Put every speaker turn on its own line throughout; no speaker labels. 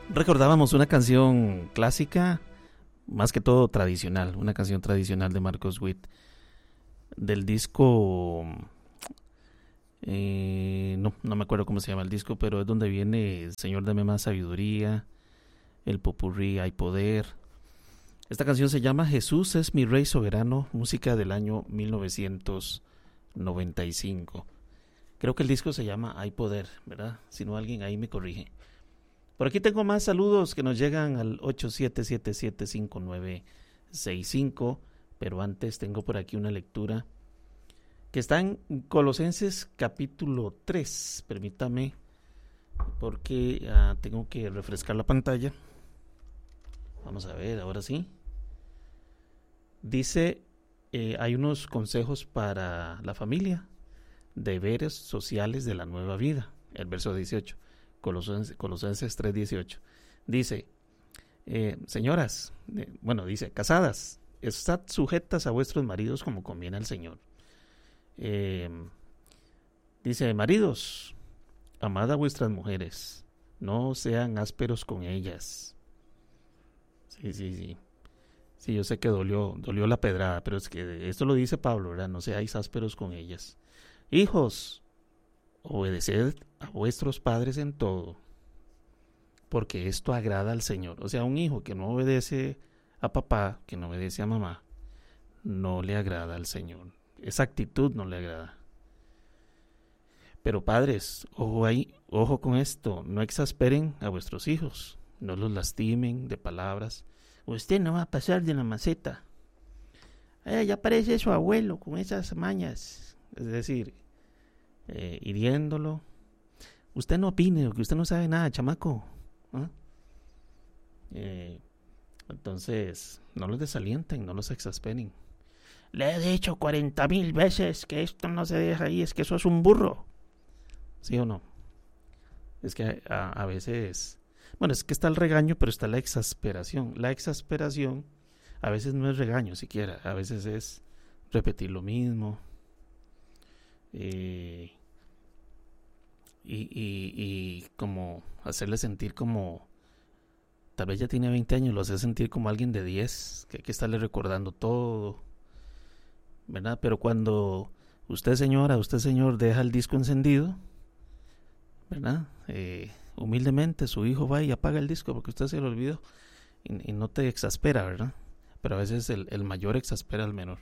Recordábamos una canción clásica, más que todo tradicional, una canción tradicional de Marcos Witt, del disco, no me acuerdo cómo se llama el disco, pero es donde viene Señor dame más sabiduría, el popurrí Hay poder. Esta canción se llama Jesús es mi Rey soberano, música del año 1995. Creo que el disco se llama Hay poder, ¿verdad? Si no, alguien ahí me corrige. Por aquí tengo más saludos que nos llegan al 87775965, pero antes tengo por aquí una lectura que está en Colosenses capítulo 3. Permítame, porque tengo que refrescar la pantalla. Vamos a ver, ahora sí. Dice, hay unos consejos para la familia, deberes sociales de la nueva vida, el verso 18. Colosenses 3:18 dice, señoras, dice, casadas, estad sujetas a vuestros maridos como conviene al Señor. Dice, maridos, amad a vuestras mujeres, no sean ásperos con ellas. Sí, yo sé que dolió la pedrada, pero es que esto lo dice Pablo, ¿verdad? No seáis ásperos con ellas. Hijos, obedeced a vuestros padres en todo, porque esto agrada al Señor. O sea, un hijo que no obedece a papá, que no obedece a mamá, no le agrada al Señor. Esa actitud no le agrada. Pero padres, ojo con esto, no exasperen a vuestros hijos, no los lastimen de palabras. Usted no va a pasar de la maceta. Ya parece su abuelo con esas mañas. Es decir, hiriéndolo. Usted no opine, que usted no sabe nada, chamaco. Entonces, no los desalienten, no los exasperen. Le he dicho 40,000 veces que esto no se deja ahí, es que eso es un burro. ¿Sí o no? Es que a veces, es que está el regaño, pero está la exasperación. La exasperación a veces no es regaño siquiera, a veces es repetir lo mismo. Y como hacerle sentir como, tal vez ya tiene 20 años, lo hace sentir como alguien de 10, que hay que estarle recordando todo, ¿verdad? Pero cuando usted señora, usted señor deja el disco encendido, ¿verdad? Humildemente su hijo va y apaga el disco porque usted se lo olvidó y no te exaspera, ¿verdad? Pero a veces el mayor exaspera al menor.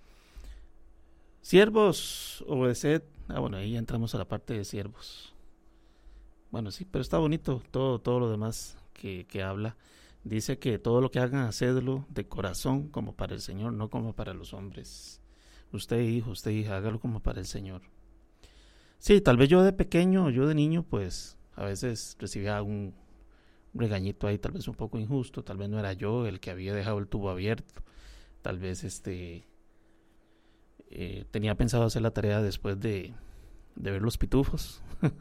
Siervos, obedeced. Ahí ya entramos a la parte de siervos. Bueno, sí, pero está bonito todo lo demás que habla. Dice que todo lo que hagan, hacedlo de corazón como para el Señor, no como para los hombres. Usted, hijo, usted, hija, hágalo como para el Señor. Sí, tal vez yo de pequeño, yo de niño, pues a veces recibía un regañito ahí, tal vez un poco injusto, tal vez no era yo el que había dejado el tubo abierto, tal vez tenía pensado hacer la tarea después de ver los pitufos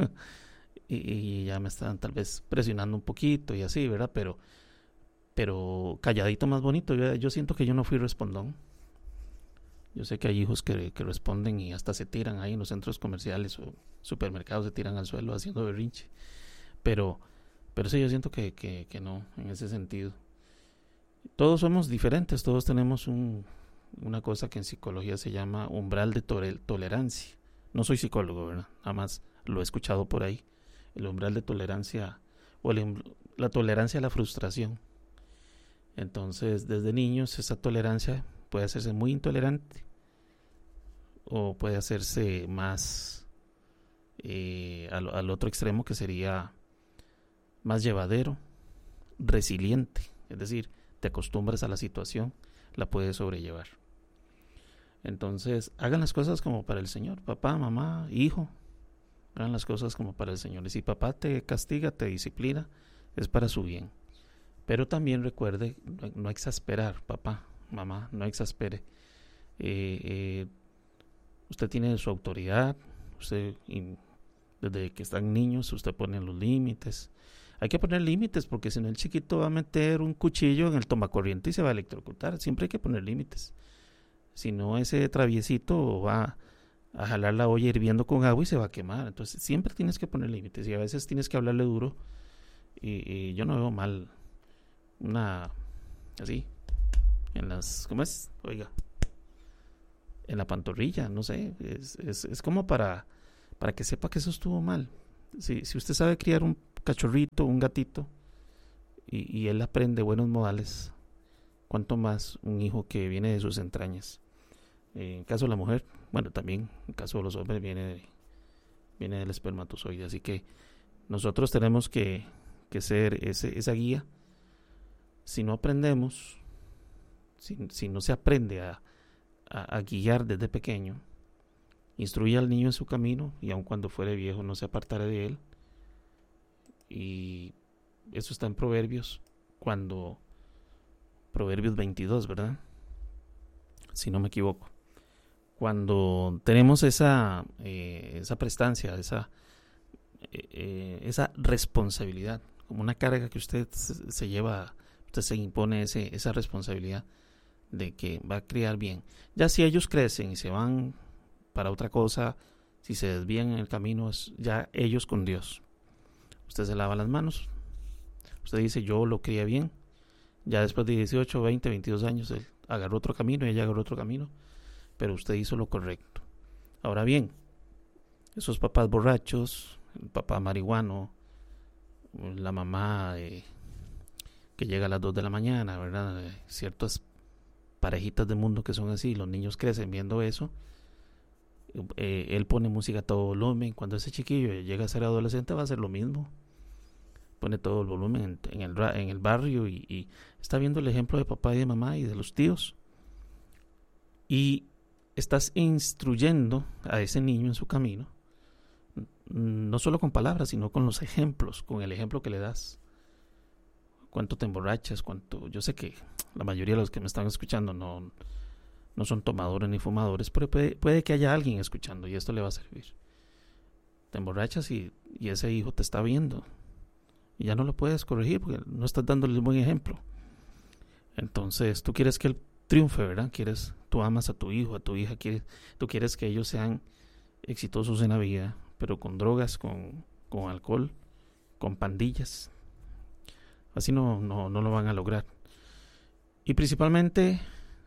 y ya me estaban tal vez presionando un poquito y así, ¿verdad? Pero calladito más bonito. Yo siento que yo no fui respondón. Yo sé que hay hijos que responden y hasta se tiran ahí en los centros comerciales o supermercados, se tiran al suelo haciendo berrinche, pero sí, yo siento que no, en ese sentido. Todos somos diferentes, todos tenemos una cosa que en psicología se llama umbral de tolerancia. No soy psicólogo, ¿verdad? Nada más lo he escuchado por ahí. El umbral de tolerancia o la tolerancia a la frustración. Entonces, desde niños esa tolerancia puede hacerse muy intolerante o puede hacerse más al otro extremo, que sería más llevadero, resiliente. Es decir, te acostumbras a la situación, la puedes sobrellevar. Entonces, hagan las cosas como para el Señor. Papá, mamá, hijo, hagan las cosas como para el Señor. Y si papá te castiga, te disciplina, es para su bien. Pero también recuerde no exasperar, papá, mamá, no exaspere. Usted tiene su autoridad, desde que están niños, usted pone los límites. Hay que poner límites, porque si no el chiquito va a meter un cuchillo en el tomacorriente y se va a electrocutar. Siempre hay que poner límites. Si no, ese traviesito va a jalar la olla hirviendo con agua y se va a quemar. Entonces siempre tienes que poner límites, y a veces tienes que hablarle duro y yo no veo mal una así en las, ¿cómo es? Oiga, en la pantorrilla, no sé, es como para que sepa que eso estuvo mal. Si usted sabe criar un cachorrito, un gatito, y él aprende buenos modales, cuanto más un hijo que viene de sus entrañas. En caso de la mujer, bueno, también en caso de los hombres viene del espermatozoide. Así que nosotros tenemos que ser esa guía. Si no aprendemos, si no se aprende a guiar desde pequeño, instruye al niño en su camino, y aun cuando fuere viejo no se apartará de él. Y eso está en Proverbios, Proverbios 22, ¿verdad? Si no me equivoco. Cuando tenemos esa prestancia, esa responsabilidad, como una carga que usted se lleva, usted se impone esa responsabilidad de que va a criar bien. Ya si ellos crecen y se van para otra cosa, si se desvían en el camino, es ya ellos con Dios. Usted se lava las manos, usted dice, yo lo crié bien. Ya después de 18, 20, 22 años, él agarró otro camino y ella agarró otro camino, pero usted hizo lo correcto. Ahora bien, esos papás borrachos, el papá marihuano, la mamá que llega a las 2 de la mañana, ¿verdad? Ciertas parejitas de mundo que son así, los niños crecen viendo eso. Él pone música a todo volumen. Cuando ese chiquillo llega a ser adolescente va a hacer lo mismo. Pone todo el volumen en el barrio y está viendo el ejemplo de papá y de mamá y de los tíos. Y estás instruyendo a ese niño en su camino, no solo con palabras, sino con los ejemplos, con el ejemplo que le das. Cuánto te emborrachas, yo sé que la mayoría de los que me están escuchando no son tomadores ni fumadores, pero puede que haya alguien escuchando y esto le va a servir. Te emborrachas y ese hijo te está viendo y ya no lo puedes corregir porque no estás dándole un buen ejemplo. Entonces tú quieres que él triunfe, ¿verdad? Tú amas a tu hijo, a tu hija, tú quieres que ellos sean exitosos en la vida, pero con drogas, con alcohol, con pandillas. Así no lo van a lograr. Y principalmente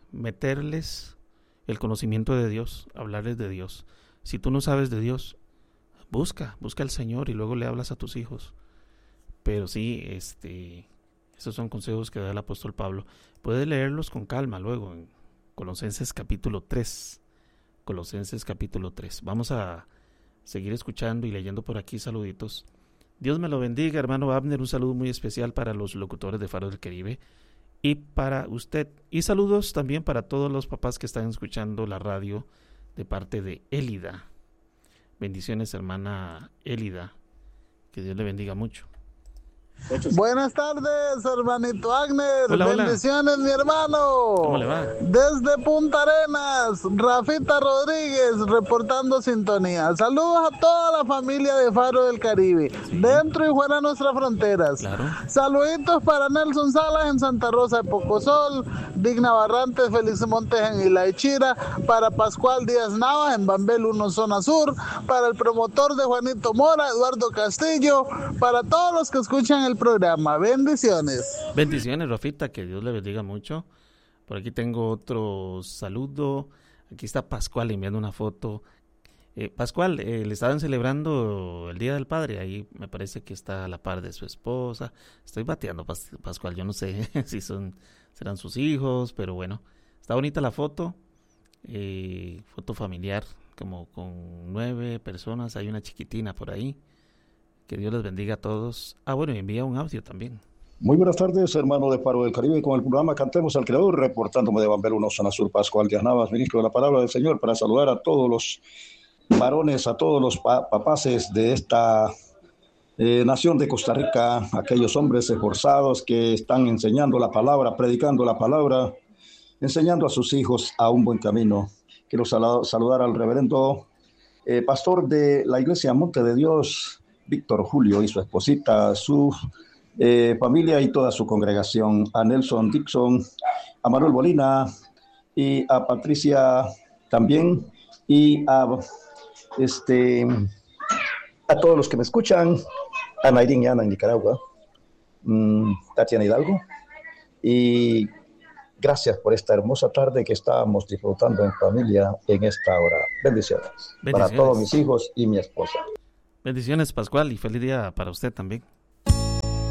meterles el conocimiento de Dios, hablarles de Dios. Si tú no sabes de Dios, busca al Señor y luego le hablas a tus hijos. Pero sí, esos son consejos que da el apóstol Pablo. Puedes leerlos con calma luego en Colosenses capítulo 3. Colosenses capítulo 3. Vamos a seguir escuchando y leyendo por aquí saluditos. Dios me lo bendiga, hermano Abner. Un saludo muy especial para los locutores de Faro del Caribe y para usted. Y saludos también para todos los papás que están escuchando la radio de parte de Élida. Bendiciones, hermana Élida. Que Dios le bendiga mucho.
Buenas tardes, hermanito Agner.
Hola,
bendiciones,
hola.
Mi hermano.
¿Cómo le va?
Desde Punta Arenas, Rafita Rodríguez reportando sintonía. Saludos a toda la familia de Faro del Caribe, sí, dentro y fuera de nuestras fronteras.
Claro.
Saluditos para Nelson Salas en Santa Rosa de Pocosol, Digna Barrantes, Félix Montes en Isla de Chira, para Pascual Díaz Navas en Bambel 1 Zona Sur, para el promotor de Juanito Mora, Eduardo Castillo, para todos los que escuchan el programa. Bendiciones.
Bendiciones, Rafita, que Dios le bendiga mucho. Por aquí tengo otro saludo. Aquí está Pascual enviando una foto. Pascual, le estaban celebrando el Día del Padre. Ahí me parece que está a la par de su esposa. Estoy bateando, Pascual. Yo no sé si serán sus hijos, pero bueno. Está bonita la foto. Foto familiar, como con 9 personas. Hay una chiquitina por ahí. Que Dios les bendiga a todos. Bueno, y envía un audio también.
Muy buenas tardes, hermano de Faro del Caribe, con el programa Cantemos al Creador, reportándome de Bambel 1 Zona Sur, Pascual Díaz Navas, ministro de la Palabra del Señor, para saludar a todos los varones, a todos los papaces de esta nación de Costa Rica, aquellos hombres esforzados que están enseñando la palabra, predicando la palabra, enseñando a sus hijos a un buen camino. Quiero saludar al reverendo pastor de la Iglesia Monte de Dios, Víctor Julio, y su esposita, su familia y toda su congregación, a Nelson Dixon, a Manuel Bolina y a Patricia también, y a todos los que me escuchan, a Nairín y Ana en Nicaragua, Tatiana Hidalgo. Y gracias por esta hermosa tarde que estábamos disfrutando en familia en esta hora. Bendiciones. Para todos mis hijos y mi esposa.
Bendiciones, Pascual, y feliz día para usted también.